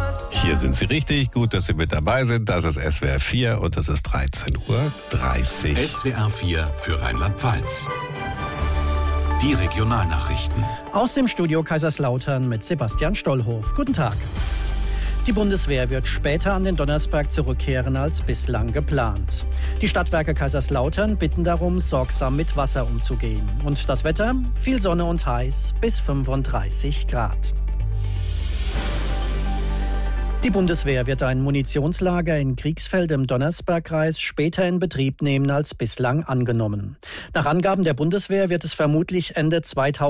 Hier sind Sie richtig. Gut, dass Sie mit dabei sind. Das ist SWR 4 und es ist 13:30 Uhr. SWR 4 für Rheinland-Pfalz. Die Regionalnachrichten. Aus dem Studio Kaiserslautern mit Sebastian Stollhof. Guten Tag. Die Bundeswehr wird später an den Donnersberg zurückkehren als bislang geplant. Die Stadtwerke Kaiserslautern bitten darum, sorgsam mit Wasser umzugehen. Und das Wetter? Viel Sonne und heiß bis 35 Grad. Die Bundeswehr wird ein Munitionslager in Kriegsfeld im Donnersbergkreis später in Betrieb nehmen als bislang angenommen. Nach Angaben der Bundeswehr wird es vermutlich Ende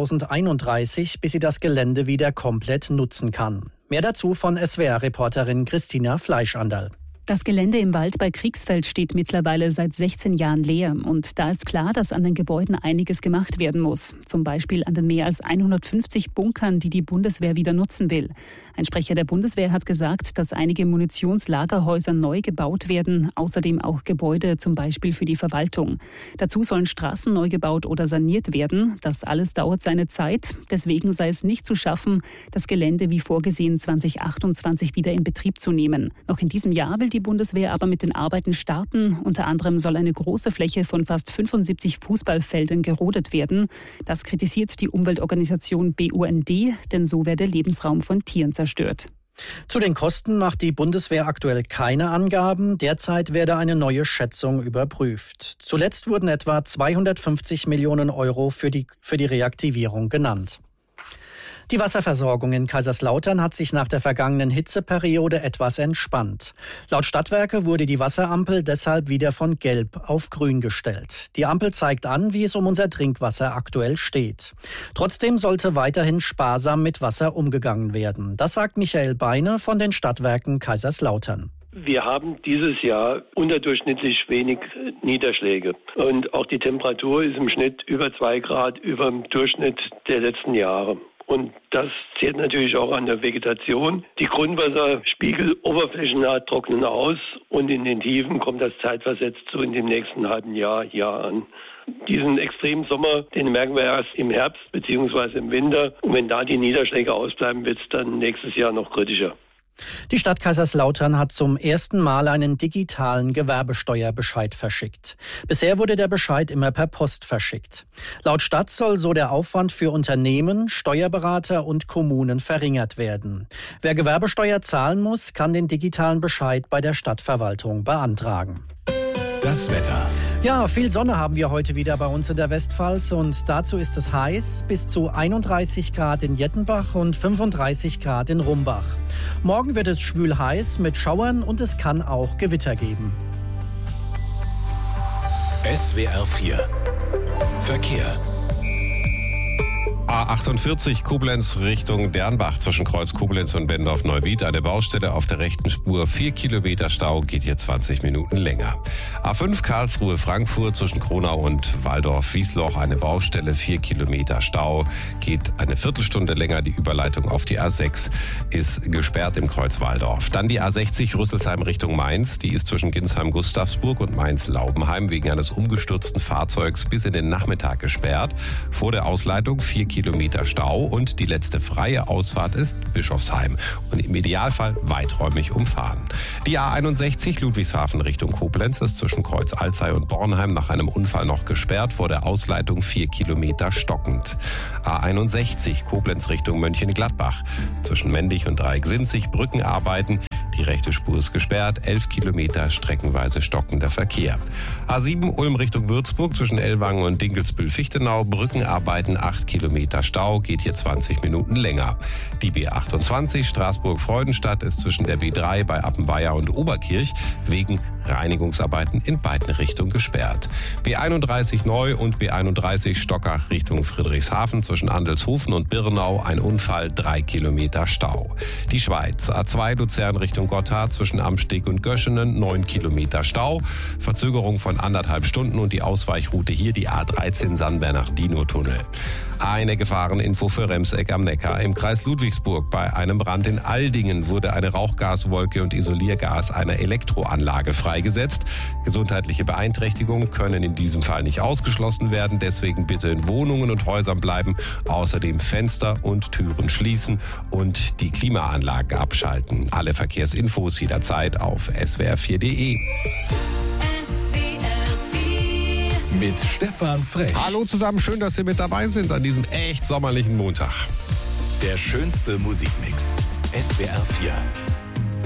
2031, bis sie das Gelände wieder komplett nutzen kann. Mehr dazu von SWR-Reporterin Christina Fleischanderl. Das Gelände im Wald bei Kriegsfeld steht mittlerweile seit 16 Jahren leer. Und da ist klar, dass an den Gebäuden einiges gemacht werden muss. Zum Beispiel an den mehr als 150 Bunkern, die die Bundeswehr wieder nutzen will. Ein Sprecher der Bundeswehr hat gesagt, dass einige Munitionslagerhäuser neu gebaut werden. Außerdem auch Gebäude, zum Beispiel für die Verwaltung. Dazu sollen Straßen neu gebaut oder saniert werden. Das alles dauert seine Zeit. Deswegen sei es nicht zu schaffen, das Gelände wie vorgesehen 2028 wieder in Betrieb zu nehmen. Noch in diesem Jahr will die Bundeswehr aber mit den Arbeiten starten. Unter anderem soll eine große Fläche von fast 75 Fußballfeldern gerodet werden. Das kritisiert die Umweltorganisation BUND, denn so werde Lebensraum von Tieren zerstört. Zu den Kosten macht die Bundeswehr aktuell keine Angaben. Derzeit werde eine neue Schätzung überprüft. Zuletzt wurden etwa 250 Millionen Euro für die Reaktivierung genannt. Die Wasserversorgung in Kaiserslautern hat sich nach der vergangenen Hitzeperiode etwas entspannt. Laut Stadtwerke wurde die Wasserampel deshalb wieder von Gelb auf Grün gestellt. Die Ampel zeigt an, wie es um unser Trinkwasser aktuell steht. Trotzdem sollte weiterhin sparsam mit Wasser umgegangen werden. Das sagt Michael Beine von den Stadtwerken Kaiserslautern. Wir haben dieses Jahr unterdurchschnittlich wenig Niederschläge. Und auch die Temperatur ist im Schnitt über 2 Grad über dem Durchschnitt der letzten Jahre. Und das zählt natürlich auch an der Vegetation. Die Grundwasserspiegel oberflächennah trocknen aus und in den Tiefen kommt das zeitversetzt so in dem nächsten halben Jahr an. Diesen extremen Sommer, den merken wir erst im Herbst bzw. im Winter. Und wenn da die Niederschläge ausbleiben, wird es dann nächstes Jahr noch kritischer. Die Stadt Kaiserslautern hat zum ersten Mal einen digitalen Gewerbesteuerbescheid verschickt. Bisher wurde der Bescheid immer per Post verschickt. Laut Stadt soll so der Aufwand für Unternehmen, Steuerberater und Kommunen verringert werden. Wer Gewerbesteuer zahlen muss, kann den digitalen Bescheid bei der Stadtverwaltung beantragen. Das Wetter. Ja, viel Sonne haben wir heute wieder bei uns in der Westpfalz und dazu ist es heiß, bis zu 31 Grad in Jettenbach und 35 Grad in Rumbach. Morgen wird es schwül heiß mit Schauern und es kann auch Gewitter geben. SWR 4 Verkehr. A48 Koblenz Richtung Dernbach zwischen Kreuz Koblenz und Bendorf-Neuwied. Eine Baustelle auf der rechten Spur. 4 Kilometer Stau, geht hier 20 Minuten länger. A5 Karlsruhe-Frankfurt zwischen Kronau und Waldorf-Wiesloch. Eine Baustelle, 4 Kilometer Stau, geht eine Viertelstunde länger. Die Überleitung auf die A6 ist gesperrt im Kreuz Waldorf. Dann die A60 Rüsselsheim Richtung Mainz. Die ist zwischen Ginsheim-Gustavsburg und Mainz-Laubenheim wegen eines umgestürzten Fahrzeugs bis in den Nachmittag gesperrt. Vor der Ausleitung 4 Kilometer Stau und die letzte freie Ausfahrt ist Bischofsheim und im Idealfall weiträumig umfahren. Die A61 Ludwigshafen Richtung Koblenz ist zwischen Kreuz Alzey und Bornheim nach einem Unfall noch gesperrt, vor der Ausleitung 4 Kilometer stockend. A61 Koblenz Richtung Mönchengladbach zwischen Mendig und Dreieck-Sinzig Brückenarbeiten. Die rechte Spur ist gesperrt, 11 Kilometer streckenweise stockender Verkehr. A7 Ulm Richtung Würzburg zwischen Ellwangen und Dinkelsbühl-Fichtenau, Brückenarbeiten, 8 Kilometer Stau, geht hier 20 Minuten länger. Die B28 Straßburg-Freudenstadt ist zwischen der B3 bei Appenweier und Oberkirch wegen Reinigungsarbeiten in beiden Richtungen gesperrt. B31 Neu und B31 Stockach Richtung Friedrichshafen zwischen Andelshofen und Birnau, ein Unfall, 3 Kilometer Stau. Die Schweiz, A2 Luzern Richtung Gotthard zwischen Amsteg und Göschenen, 9 Kilometer Stau, Verzögerung von 1,5 Stunden und die Ausweichroute hier die A13 San-Bernardino-Tunnel. Eine Gefahreninfo für Remseck am Neckar. Im Kreis Ludwigsburg bei einem Brand in Aldingen wurde eine Rauchgaswolke und Isoliergas einer Elektroanlage frei. freigesetzt. Gesundheitliche Beeinträchtigungen können in diesem Fall nicht ausgeschlossen werden. Deswegen bitte in Wohnungen und Häusern bleiben. Außerdem Fenster und Türen schließen und die Klimaanlagen abschalten. Alle Verkehrsinfos jederzeit auf swr4.de. Mit Stefan Frech. Hallo zusammen, schön, dass Sie mit dabei sind an diesem echt sommerlichen Montag. Der schönste Musikmix. SWR 4.